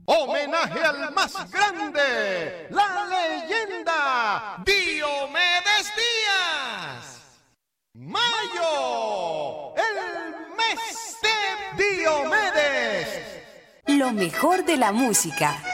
Homenaje al más grande, la leyenda Diomedes Díaz. Mayo, el mes de Diomedes. Lo mejor de la música.